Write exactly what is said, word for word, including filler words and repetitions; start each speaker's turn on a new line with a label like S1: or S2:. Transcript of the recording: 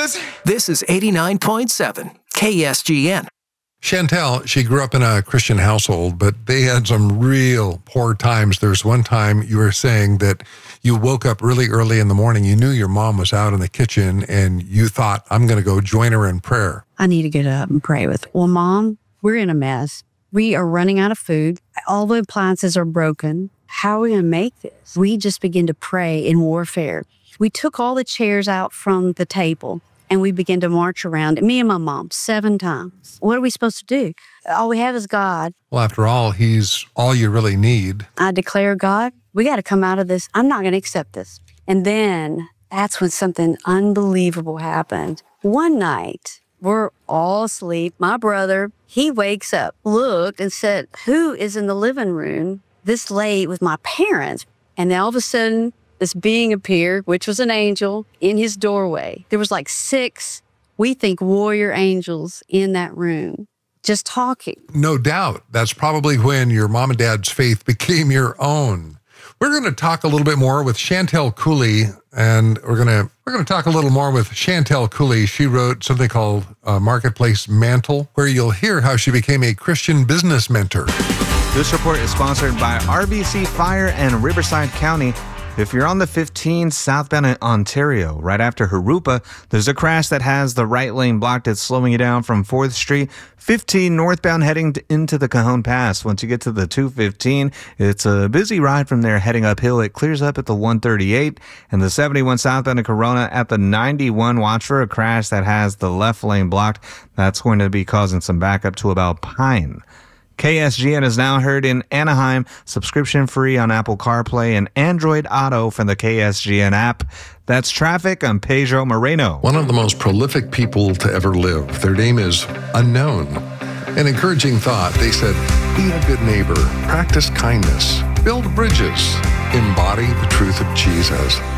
S1: Jesus.
S2: This is eighty-nine point seven K S G N.
S3: Chantel, she grew up in a Christian household, but they had some real poor times. There's one time you were saying that you woke up really early in the morning. You knew your mom was out in the kitchen, and you thought, I'm going to go join her in prayer.
S4: I need to get up and pray with her. Well, Mom, we're in a mess. We are running out of food. All the appliances are broken. How are we going to make this? We just begin to pray in warfare. We took all the chairs out from the table, and we began to march around, me and my mom, seven times. What are we supposed to do? All we have is God.
S3: Well, after all, he's all you really need.
S4: I declare, God, we got to come out of this. I'm not going to accept this. And then that's when something unbelievable happened. One night, we're all asleep. My brother, he wakes up, looked, and said, who is in the living room this late with my parents? And then all of a sudden, this being appeared, which was an angel, in his doorway. There was like six, we think, warrior angels in that room, just talking.
S3: No doubt. That's probably when your mom and dad's faith became your own. We're going to talk a little bit more with Chantel Cooley, and we're going to we're going to talk a little more with Chantel Cooley. She wrote something called uh, Marketplace Mantle, where you'll hear how she became a Christian business mentor.
S1: This report is sponsored by R B C Fire and Riverside County. If you're on the fifteen southbound in Ontario, right after Harupa, there's a crash that has the right lane blocked. It's slowing you down from fourth Street. fifteen northbound heading into the Cajon Pass. Once you get to the two fifteen, it's a busy ride from there heading uphill. It clears up at the one thirty-eight. And the seventy-one southbound in Corona at the ninety-one. Watch for a crash that has the left lane blocked. That's going to be causing some backup to about Pine. K S G N is now heard in Anaheim, subscription free on Apple CarPlay and Android Auto from the K S G N app. That's traffic. I'm Pedro Moreno.
S3: One of the most prolific people to ever live. Their name is Unknown. An encouraging thought. They said, be a good neighbor, practice kindness, build bridges, embody the truth of Jesus.